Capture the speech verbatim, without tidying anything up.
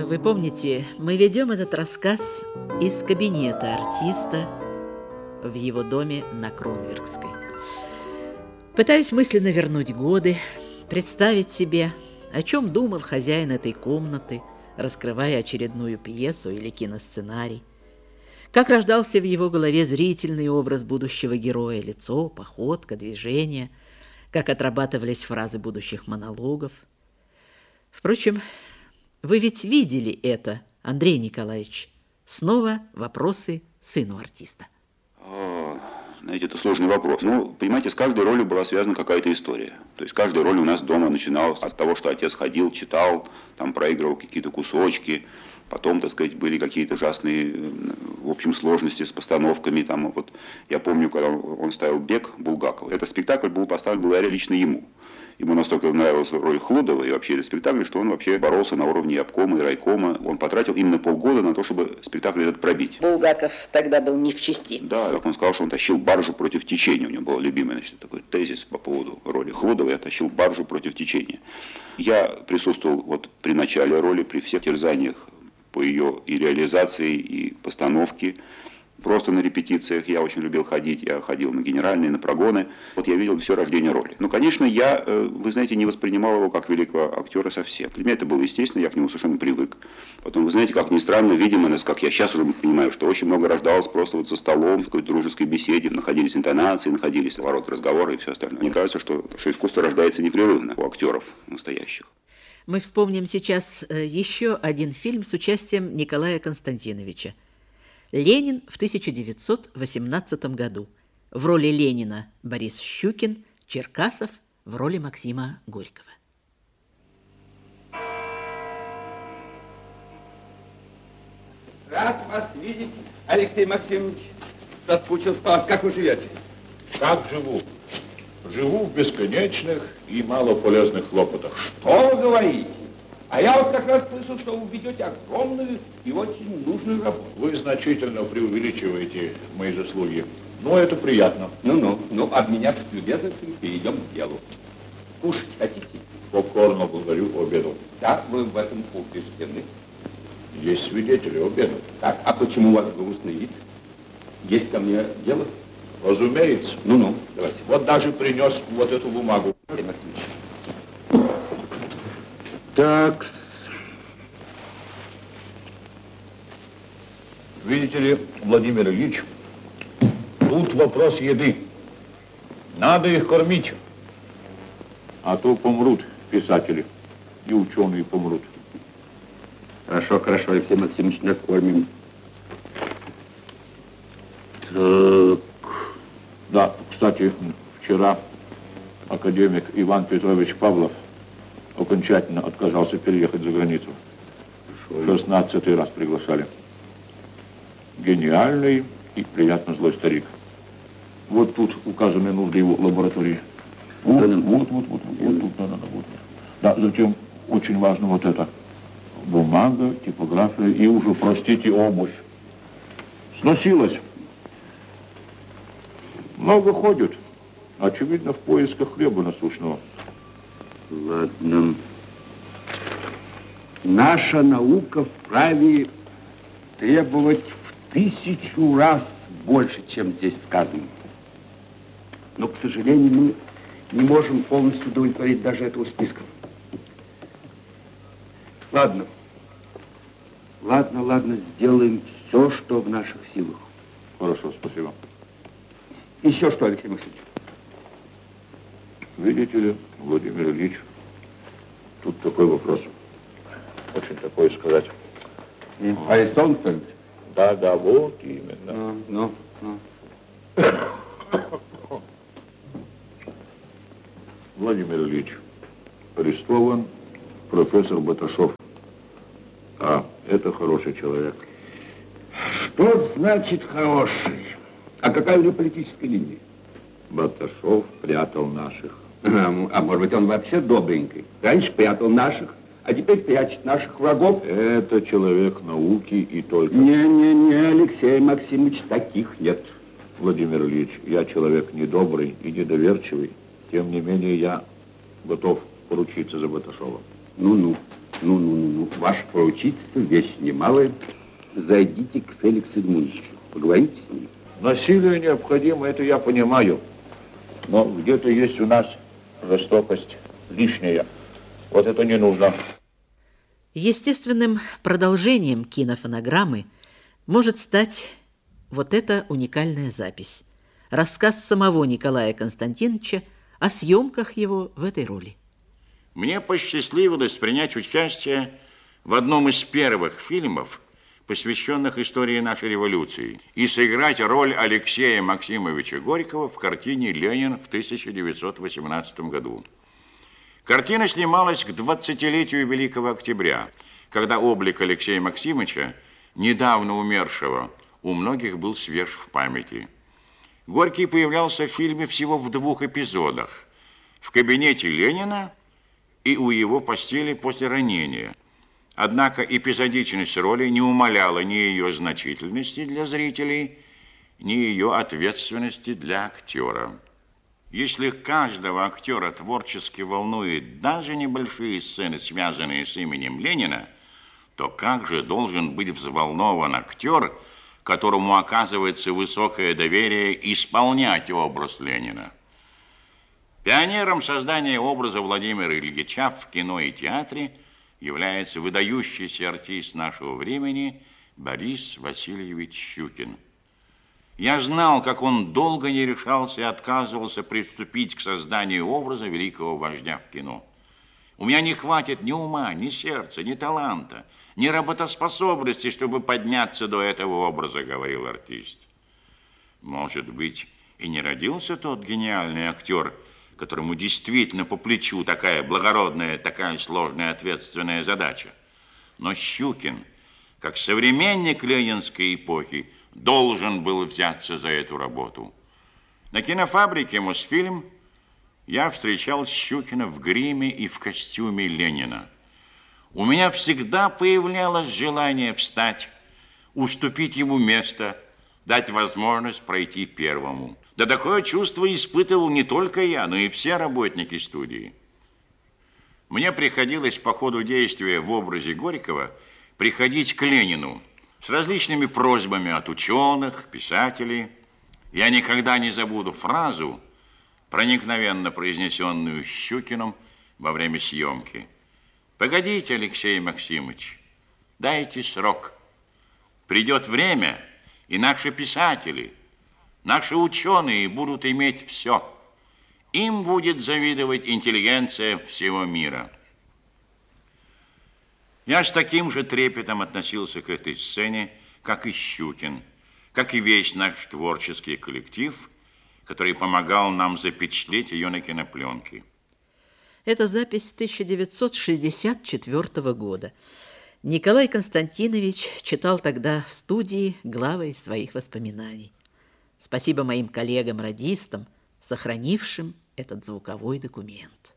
Вы помните, мы ведем этот рассказ из кабинета артиста в его доме на Кронверкской. Пытаюсь мысленно вернуть годы, представить себе, о чем думал хозяин этой комнаты, раскрывая очередную пьесу или киносценарий. Как рождался в его голове зрительный образ будущего героя, лицо, походка, движение, как отрабатывались фразы будущих монологов. Впрочем, вы ведь видели это, Андрей Николаевич. Снова вопросы сыну артиста. О, знаете, это сложный вопрос. Ну, понимаете, с каждой ролью была связана какая-то история. То есть каждая роль у нас дома начиналась от того, что отец ходил, читал, там проигрывал какие-то кусочки. Потом, так сказать, были какие-то ужасные, в общем, сложности с постановками. Там, вот, я помню, когда он ставил «Бег» Булгакова. Этот спектакль был поставлен благодаря лично ему. Ему настолько нравилась роль Хлудова и вообще этот спектакль, что он вообще боролся на уровне обкома и райкома. Он потратил именно полгода на то, чтобы спектакль этот пробить. Булгаков тогда был не в чести. Да, как он сказал, что он тащил баржу против течения. У него был любимый, значит, такой тезис по поводу роли Хлудова. Я тащил баржу против течения. Я присутствовал вот при начале роли, при всех терзаниях по ее и реализации, и постановке. Просто на репетициях я очень любил ходить, я ходил на генеральные, на прогоны. Вот я видел все рождение роли. Ну, конечно, я, вы знаете, не воспринимал его как великого актера совсем. Для меня это было естественно, я к нему совершенно привык. Потом, вы знаете, как ни странно, видимо, как я сейчас уже понимаю, что очень много рождалось просто вот за столом, в какой-то дружеской беседе, находились интонации, находились ворота разговора и все остальное. Мне кажется, что, что искусство рождается непрерывно у актеров настоящих. Мы вспомним сейчас еще один фильм с участием Николая Константиновича. «Ленин» в тысяча девятьсот восемнадцатом году. В роли Ленина Борис Щукин, Черкасов в роли Максима Горького. Рад вас видеть, Алексей Максимович. Соскучился по вас. Как вы живете? Как живу? Живу в бесконечных и малополезных хлопотах. Что вы говорите? А я вот как раз слышу, что вы ведете огромную и очень нужную работу. Вы значительно преувеличиваете мои заслуги. Но это приятно. Ну-ну, ну, обменявшись любезностями, перейдем к делу. Кушать хотите? Покорно благодарю, обеду. Да, вы в этом убеждены. Есть свидетели обеда. Так, а почему у вас грустный вид? Есть ко мне дело? Разумеется. Ну-ну, давайте. Вот даже принес вот эту бумагу. Так. Видите ли, Владимир Ильич, тут вопрос еды. Надо их кормить. А то помрут писатели. И ученые помрут. Хорошо, хорошо, Алексей Максимович, накормим. Так. Да, кстати, вчера академик Иван Петрович Павлов окончательно отказался переехать за границу. шестнадцатый раз приглашали. Гениальный и приятно злой старик. Вот тут указаны нужды его лаборатории. Вот, вот, вот, вот, вот, вот тут надо, вот. Да, затем очень важно вот это. Бумага, типография и уже, простите, обувь. Сносилась. Много ходят. Очевидно, в поисках хлеба насущного. Ладно. Наша наука вправе требовать в тысячу раз больше, чем здесь сказано. Но, к сожалению, мы не можем полностью удовлетворить даже этого списка. Ладно. Ладно, ладно, сделаем все, что в наших силах. Хорошо, спасибо. Еще что, Алексей Максимович? Видите ли, Владимир Ильич, тут такой вопрос. Очень такой сказать. Арестован кто-нибудь? Да, да, вот именно. Ну, ну, ну. Владимир Ильич, арестован профессор Баташов. А, это хороший человек. Что значит хороший? А какая у него политическая линия? Баташов прятал наших. А, а может быть, он вообще добренький? Раньше прятал наших, а теперь прячет наших врагов? Это человек науки и только... Не-не-не, Алексей Максимович, таких нет. Владимир Ильич, я человек недобрый и недоверчивый. Тем не менее, я готов поручиться за Баташова. Ну-ну, ну-ну-ну-ну. тут ваше поручительство, вещь немалая. Зайдите к Феликсу Эдмундовичу, поговорите с ним. Насилие необходимо, это я понимаю. Но где-то есть у нас жестокость лишняя. Вот это не нужно. Естественным продолжением кинофонограммы может стать вот эта уникальная запись. Рассказ самого Николая Константиновича о съемках его в этой роли. Мне посчастливилось принять участие в одном из первых фильмов, посвященных истории нашей революции, и сыграть роль Алексея Максимовича Горького в картине «Ленин» в тысяча девятьсот восемнадцатом году. Картина снималась к двадцатилетию Великого Октября, когда облик Алексея Максимовича, недавно умершего, у многих был свеж в памяти. Горький появлялся в фильме всего в двух эпизодах: в кабинете Ленина и у его постели после ранения. Однако эпизодичность роли не умаляла ни ее значительности для зрителей, ни ее ответственности для актера. Если каждого актера творчески волнует даже небольшие сцены, связанные с именем Ленина, то как же должен быть взволнован актер, которому оказывается высокое доверие исполнять образ Ленина? Пионером создания образа Владимира Ильича в кино и театре является выдающийся артист нашего времени Борис Васильевич Щукин. Я знал, как он долго не решался и отказывался приступить к созданию образа великого вождя в кино. У меня не хватит ни ума, ни сердца, ни таланта, ни работоспособности, чтобы подняться до этого образа, говорил артист. Может быть, и не родился тот гениальный актер, которому действительно по плечу такая благородная, такая сложная, ответственная задача. Но Щукин, как современник ленинской эпохи, должен был взяться за эту работу. На кинофабрике «Мосфильм» я встречал Щукина в гриме и в костюме Ленина. У меня всегда появлялось желание встать, уступить ему место, дать возможность пройти первому. Да такое чувство испытывал не только я, но и все работники студии. Мне приходилось по ходу действия в образе Горького приходить к Ленину с различными просьбами от ученых, писателей. Я никогда не забуду фразу, проникновенно произнесенную Щукиным во время съемки. «Погодите, Алексей Максимович, дайте срок. Придет время, и наши писатели, наши ученые будут иметь все. Им будет завидовать интеллигенция всего мира». Я с таким же трепетом относился к этой сцене, как и Щукин, как и весь наш творческий коллектив, который помогал нам запечатлеть ее на кинопленке. Это запись тысяча девятьсот шестьдесят четвёртого года. Николай Константинович читал тогда в студии главы из своих воспоминаний. Спасибо моим коллегам-радистам, сохранившим этот звуковой документ.